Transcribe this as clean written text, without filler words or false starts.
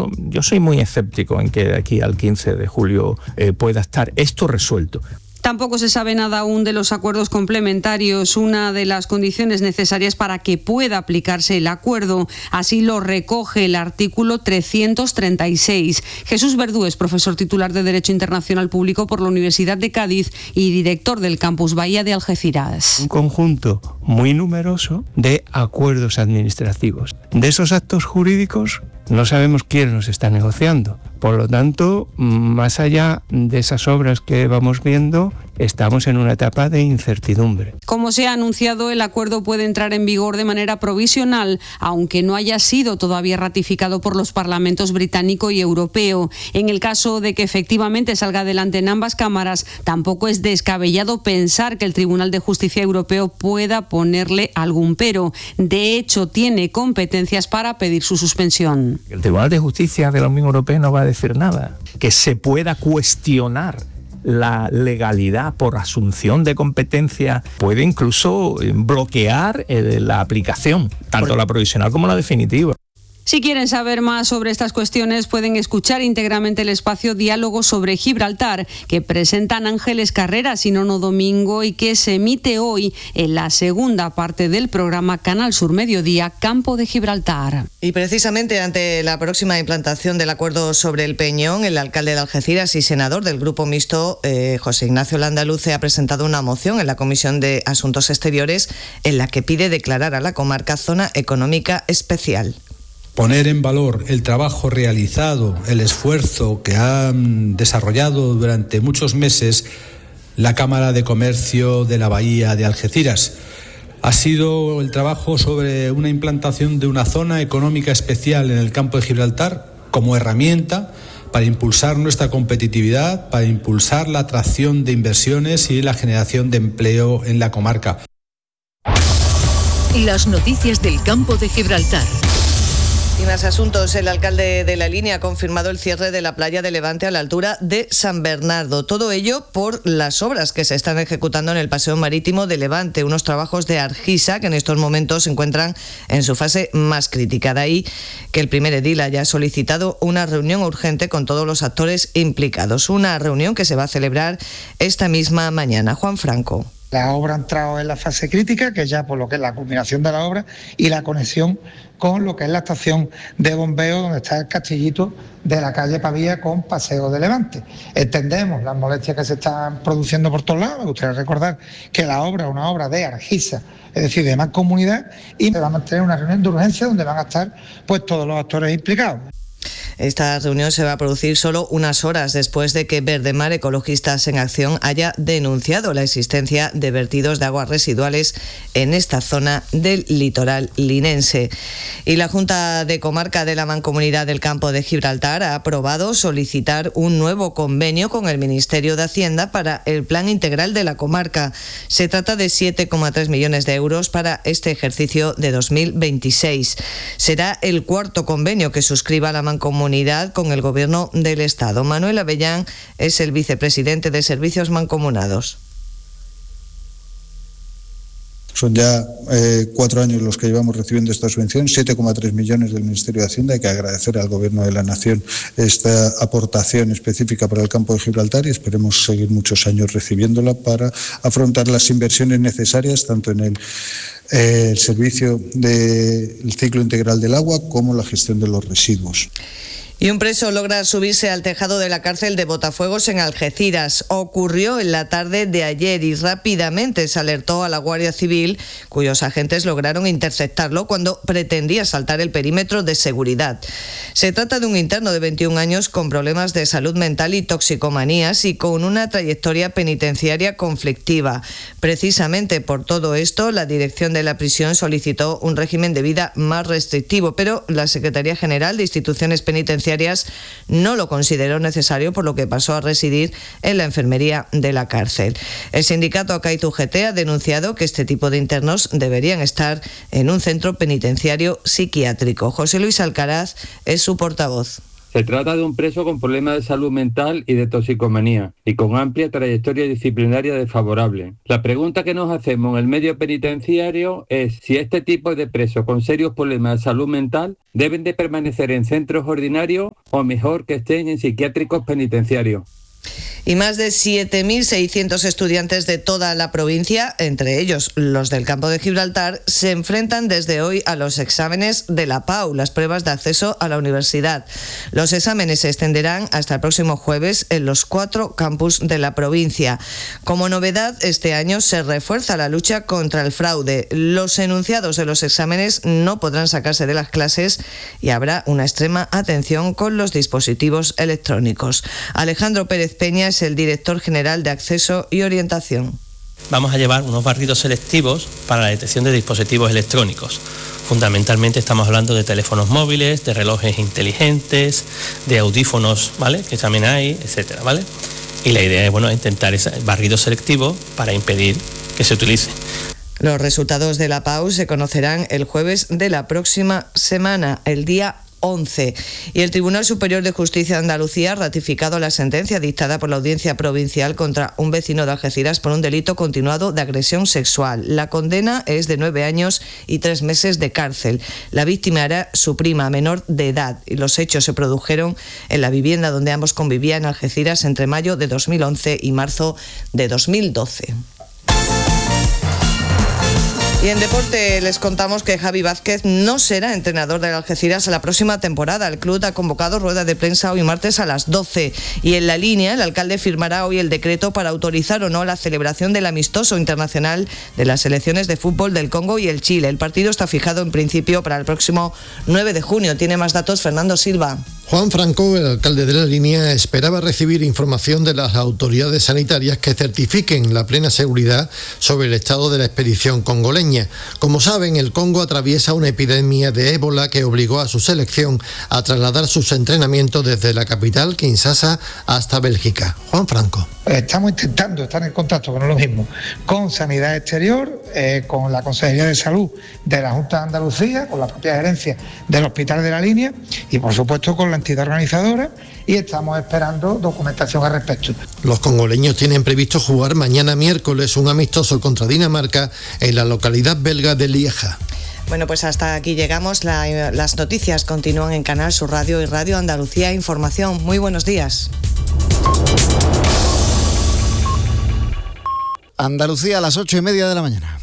yo soy muy escéptico en que de aquí al 15 de julio pueda estar esto resuelto. Tampoco se sabe nada aún de los acuerdos complementarios, una de las condiciones necesarias para que pueda aplicarse el acuerdo. Así lo recoge el artículo 336. Jesús Verdú es profesor titular de Derecho Internacional Público por la Universidad de Cádiz y director del campus Bahía de Algeciras. Un conjunto muy numeroso de acuerdos administrativos. De esos actos jurídicos no sabemos quién los está negociando. Por lo tanto, más allá de esas obras que vamos viendo, estamos en una etapa de incertidumbre. Como se ha anunciado, el acuerdo puede entrar en vigor de manera provisional, aunque no haya sido todavía ratificado por los parlamentos británico y europeo. En el caso de que efectivamente salga adelante en ambas cámaras, tampoco es descabellado pensar que el Tribunal de Justicia Europeo pueda ponerle algún pero. De hecho, tiene competencias para pedir su suspensión. El Tribunal de Justicia de la Unión Europea no va a decir nada. Que se pueda cuestionar la legalidad por asunción de competencia puede incluso bloquear la aplicación, tanto la provisional como la definitiva. Si quieren saber más sobre estas cuestiones, pueden escuchar íntegramente el espacio Diálogo sobre Gibraltar, que presentan Ángeles Carreras y Nono Domingo y que se emite hoy en la segunda parte del programa Canal Sur Mediodía, Campo de Gibraltar. Y precisamente ante la próxima implantación del acuerdo sobre el Peñón, el alcalde de Algeciras y senador del Grupo Mixto, José Ignacio Landaluce, ha presentado una moción en la Comisión de Asuntos Exteriores en la que pide declarar a la comarca zona económica especial. Poner en valor el trabajo realizado, el esfuerzo que han desarrollado durante muchos meses la Cámara de Comercio de la Bahía de Algeciras. Ha sido el trabajo sobre una implantación de una zona económica especial en el campo de Gibraltar como herramienta para impulsar nuestra competitividad, para impulsar la atracción de inversiones y la generación de empleo en la comarca. Las noticias del campo de Gibraltar. Y más asuntos. El alcalde de La Línea ha confirmado el cierre de la playa de Levante a la altura de San Bernardo. Todo ello por las obras que se están ejecutando en el paseo marítimo de Levante, unos trabajos de Argisa que en estos momentos se encuentran en su fase más crítica. De ahí que el primer edil haya solicitado una reunión urgente con todos los actores implicados. Una reunión que se va a celebrar esta misma mañana. Juan Franco. La obra ha entrado en la fase crítica, que ya por lo que es la culminación de la obra y la conexión con lo que es la estación de bombeo, donde está el castillito de la calle Pavía con Paseo de Levante. Entendemos las molestias que se están produciendo por todos lados. Me gustaría recordar que la obra es una obra de Argisa, es decir, de Mancomunidad, y se va a mantener una reunión de urgencia donde van a estar pues todos los actores implicados. Esta reunión se va a producir solo unas horas después de que Verdemar, Ecologistas en Acción, haya denunciado la existencia de vertidos de aguas residuales en esta zona del litoral linense. Y la Junta de Comarca de la Mancomunidad del Campo de Gibraltar ha aprobado solicitar un nuevo convenio con el Ministerio de Hacienda para el Plan Integral de la comarca. Se trata de 7,3 millones de euros para este ejercicio de 2026. Será el cuarto convenio que suscriba la Mancomunidad con el Gobierno del Estado. Manuel Avellán es el vicepresidente de Servicios Mancomunados. Son ya 4 años los que llevamos recibiendo esta subvención, 7,3 millones del Ministerio de Hacienda. Hay que agradecer al Gobierno de la Nación esta aportación específica para el campo de Gibraltar y esperemos seguir muchos años recibiéndola para afrontar las inversiones necesarias tanto en el servicio del ciclo integral del agua como la gestión de los residuos. Y un preso logra subirse al tejado de la cárcel de Botafuegos en Algeciras. Ocurrió en la tarde de ayer y rápidamente se alertó a la Guardia Civil, cuyos agentes lograron interceptarlo cuando pretendía saltar el perímetro de seguridad. Se trata de un interno de 21 años con problemas de salud mental y toxicomanías y con una trayectoria penitenciaria conflictiva. Precisamente por todo esto, la dirección de la prisión solicitó un régimen de vida más restrictivo, pero la Secretaría General de Instituciones Penitenciarias no lo consideró necesario, por lo que pasó a residir en la enfermería de la cárcel. El sindicato ACAIT UGT ha denunciado que este tipo de internos deberían estar en un centro penitenciario psiquiátrico. José Luis Alcaraz es su portavoz. Se trata de un preso con problemas de salud mental y de toxicomanía, y con amplia trayectoria disciplinaria desfavorable. La pregunta que nos hacemos en el medio penitenciario es si este tipo de presos con serios problemas de salud mental deben de permanecer en centros ordinarios o mejor que estén en psiquiátricos penitenciarios. Y más de 7.600 estudiantes de toda la provincia, entre ellos los del campo de Gibraltar, se enfrentan desde hoy a los exámenes de la PAU, las pruebas de acceso a la universidad. Los exámenes se extenderán hasta el próximo jueves en los 4 campus de la provincia. Como novedad, este año se refuerza la lucha contra el fraude. Los enunciados de los exámenes no podrán sacarse de las clases y habrá una extrema atención con los dispositivos electrónicos. Alejandro Pérez Peña es el director general de Acceso y Orientación. Vamos a llevar unos barridos selectivos para la detección de dispositivos electrónicos. Fundamentalmente estamos hablando de teléfonos móviles, de relojes inteligentes, de audífonos, ¿vale?, que también hay, etcétera, ¿vale? Y la idea es, intentar ese barrido selectivo para impedir que se utilice. Los resultados de la PAU se conocerán el jueves de la próxima semana, el día 11. Y el Tribunal Superior de Justicia de Andalucía ha ratificado la sentencia dictada por la Audiencia Provincial contra un vecino de Algeciras por un delito continuado de agresión sexual. La condena es de 9 años y 3 meses de cárcel. La víctima era su prima menor de edad y los hechos se produjeron en la vivienda donde ambos convivían en Algeciras entre mayo de 2011 y marzo de 2012. Y en deporte les contamos que Javi Vázquez no será entrenador del Algeciras a la próxima temporada. El club ha convocado rueda de prensa hoy martes a las 12. Y en la línea, el alcalde firmará hoy el decreto para autorizar o no la celebración del amistoso internacional de las selecciones de fútbol del Congo y el Chile. El partido está fijado en principio para el próximo 9 de junio. Tiene más datos Fernando Silva. Juan Franco, el alcalde de la línea, esperaba recibir información de las autoridades sanitarias que certifiquen la plena seguridad sobre el estado de la expedición congoleña. Como saben, el Congo atraviesa una epidemia de ébola que obligó a su selección a trasladar sus entrenamientos desde la capital, Kinshasa, hasta Bélgica. Juan Franco. Estamos intentando estar en contacto, que no es lo mismo, con Sanidad Exterior, con la Consejería de Salud de la Junta de Andalucía, con la propia gerencia del Hospital de la Línea y, por supuesto, con la entidad organizadora, y estamos esperando documentación al respecto. Los congoleños tienen previsto jugar mañana miércoles un amistoso contra Dinamarca en la localidad belga de Lieja. Bueno, pues hasta aquí llegamos. Las noticias continúan en Canal Sur Radio y Radio Andalucía Información. Muy buenos días. Andalucía a las 8:30 de la mañana.